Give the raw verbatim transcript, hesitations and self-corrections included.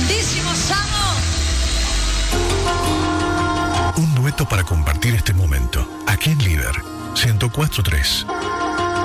Grandísimo, Samo. Un dueto para compartir este momento. Aquí en Líder ciento cuatro punto tres.